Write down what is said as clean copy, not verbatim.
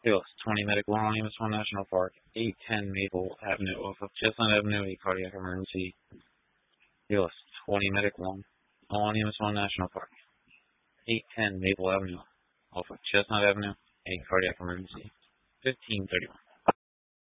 Hills, 20 Medical Law, One National Park, 810 Maple Avenue, off of Chestnut Avenue, a cardiac emergency. Hills, 20 Medical Law, One National Park, 810 Maple Avenue, off of Chestnut Avenue, a cardiac emergency. 1531.